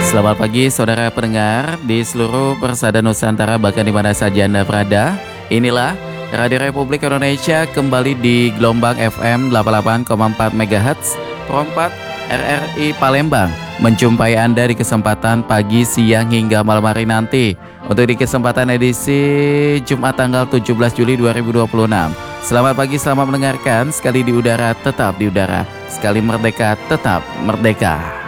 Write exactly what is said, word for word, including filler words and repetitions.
Selamat pagi saudara pendengar di seluruh persada Nusantara, bahkan di mana saja Anda berada. Inilah Radio Republik Indonesia kembali di gelombang F M delapan puluh delapan koma empat megahertz Perempat R R I Palembang, menjumpai Anda di kesempatan pagi, siang hingga malam hari nanti. Untuk di kesempatan edisi Jumat tanggal tujuh belas Juli dua ribu dua puluh enam. Selamat pagi, selamat mendengarkan. Sekali di udara tetap di udara, sekali merdeka tetap merdeka.